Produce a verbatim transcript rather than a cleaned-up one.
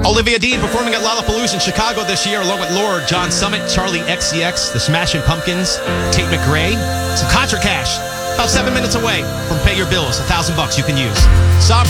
Olivia Dean performing at Lollapalooza in Chicago this year, along with Lord, John Summit, Charlie X C X, The Smashing Pumpkins, Tate McRae. Some concert cash. About seven minutes away from Pay Your Bills. A thousand bucks you can use. Sovereign.